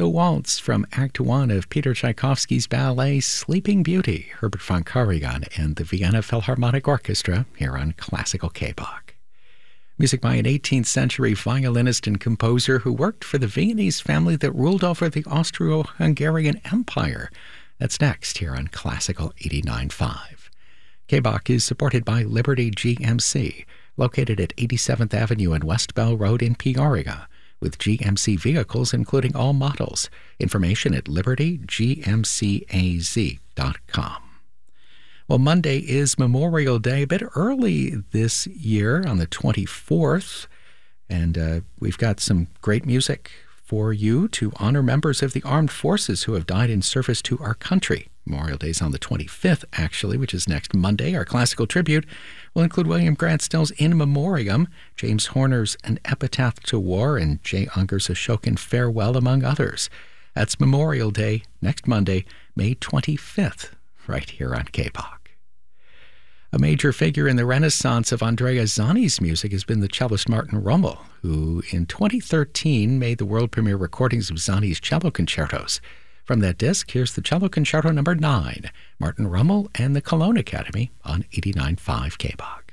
Waltz from Act One of Peter Tchaikovsky's ballet Sleeping Beauty, Herbert von Karajan and the Vienna Philharmonic Orchestra, here on Classical K-Bach. Music by an 18th century violinist and composer who worked for the Viennese family that ruled over the Austro-Hungarian Empire. That's next here on Classical 89.5. K-Bach is supported by Liberty GMC, located at 87th Avenue and West Bell Road in Peoria, with GMC vehicles including all models. Information at libertygmcaz.com. Well, Monday is Memorial Day, a bit early this year on the 24th, and we've got some great music for you to honor members of the armed forces who have died in service to our country. Memorial Day is on the 25th, actually, which is next Monday. Our classical tribute will include William Grant Still's In Memoriam, James Horner's An Epitaph to War, and Jay Unger's Ashokan Farewell, among others. That's Memorial Day, next Monday, May 25th, right here on K-Bach. A major figure in the renaissance of Andrea Zani's music has been the cellist Martin Rummel, who in 2013 made the world premiere recordings of Zani's cello concertos. From that disc, here's the Cello Concerto No. 9, Martin Rummel and the Cologne Academy on 89.5 K-Bach.